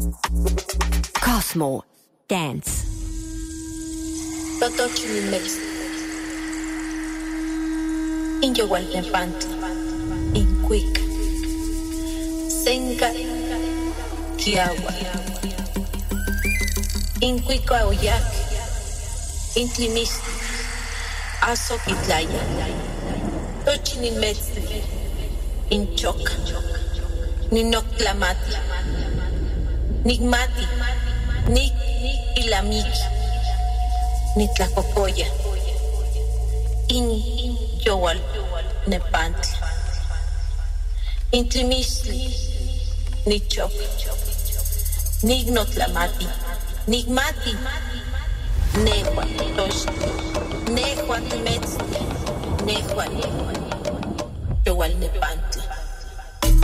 Cosmo Dance. Totochilimex. Inyohualtepantli. Incuic. Senca. Kiawa. Incuico aoyac. Intlimistli. Azoquitlaya. Tochilimex. Inchoc. Ninoctlamati. Nigmati. Nik ilamiki. Nitlacocoya. In yowal nepantli. Intlimistli. Nichok. Nignotlamati. Nigmati. Nehua tosh. Nehua timetzli. Nehua yowal nepantli.